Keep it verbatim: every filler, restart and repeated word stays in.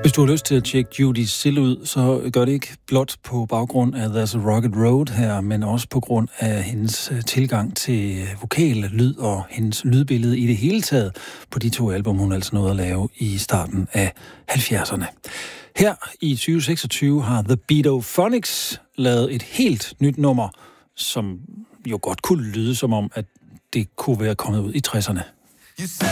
Hvis du har lyst til at tjekke Judy Sill ud, så gør det ikke blot på baggrund af There's a Rocket Road her, men også på grund af hendes tilgang til vokal, lyd og hendes lydbillede i det hele taget på de to album, hun altså nåede at lave i starten af halvfjerdserne. Her i tyve seksogtyve har The Beatophonics lavet et helt nyt nummer, som jo godt kunne lyde som om, at det kunne være kommet ud i tresserne.